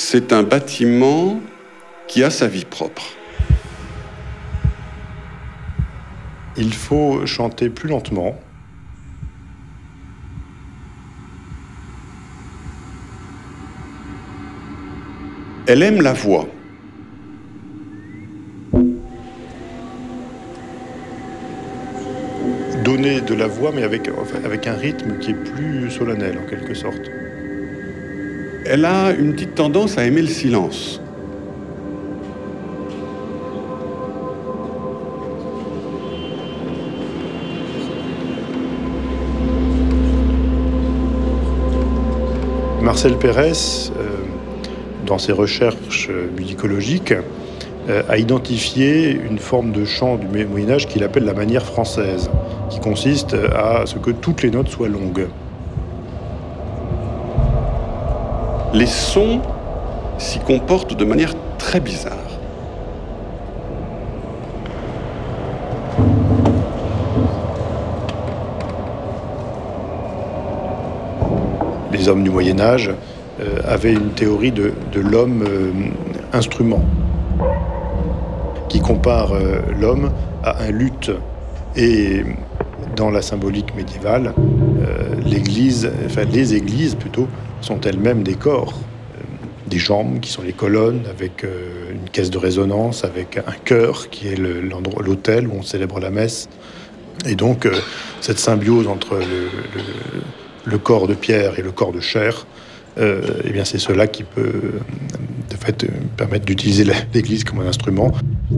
C'est un bâtiment qui a sa vie propre. Il faut chanter plus lentement. Elle aime la voix. Donner de la voix, mais avec un rythme qui est plus solennel, en quelque sorte. Elle a une petite tendance à aimer le silence. Marcel Pérès, dans ses recherches musicologiques, a identifié une forme de chant du Moyen-Âge qu'il appelle la manière française, qui consiste à ce que toutes les notes soient longues. Les sons s'y comportent de manière très bizarre. Les hommes du Moyen-Âge avaient une théorie de l'homme instrument, qui compare l'homme à un luth. Et dans la symbolique médiévale, les églises plutôt, sont elles-mêmes des corps, des jambes qui sont les colonnes, avec une caisse de résonance, avec un chœur qui est l'autel où on célèbre la messe. Et donc, cette symbiose entre le corps de pierre et le corps de chair, eh bien c'est cela qui peut de fait permettre d'utiliser l'Église comme un instrument.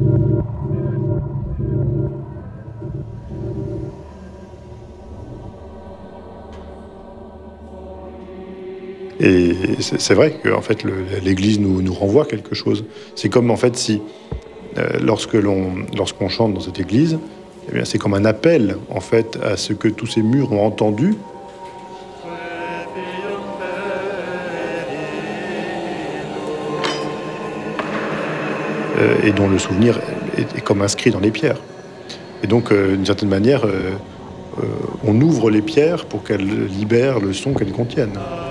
Et c'est vrai que en fait, l'Église nous renvoie quelque chose. C'est comme en fait si lorsqu'on chante dans cette Église, eh bien c'est comme un appel en fait à ce que tous ces murs ont entendu. Et dont le souvenir est comme inscrit dans les pierres. Et donc, d'une certaine manière, on ouvre les pierres pour qu'elles libèrent le son qu'elles contiennent.